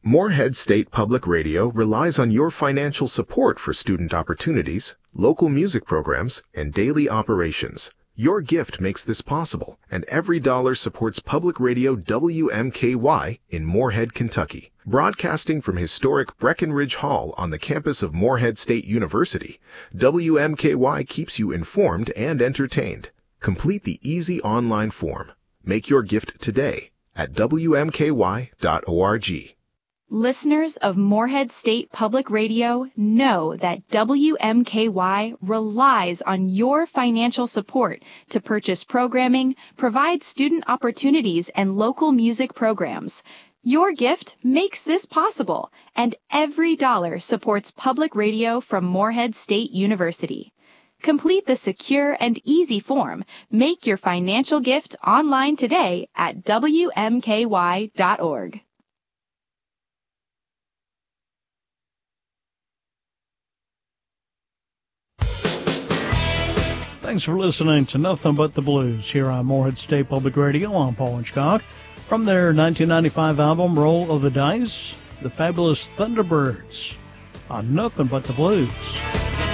Morehead State Public Radio relies on your financial support for student opportunities, local music programs, and daily operations. Your gift makes this possible, and every dollar supports Public Radio WMKY in Morehead, Kentucky. Broadcasting from historic Breckenridge Hall on the campus of Morehead State University, WMKY keeps you informed and entertained. Complete the easy online form. Make your gift today at WMKY.org. Listeners of Morehead State Public Radio know that WMKY relies on your financial support to purchase programming, provide student opportunities, and local music programs. Your gift makes this possible, and every dollar supports public radio from Morehead State University. Complete the secure and easy form. Make your financial gift online today at WMKY.org. Thanks for listening to Nothing But the Blues here on Morehead State Public Radio. I'm Paul Hitchcock. From their 1995 album, Roll of the Dice, the fabulous Thunderbirds on Nothing But the Blues.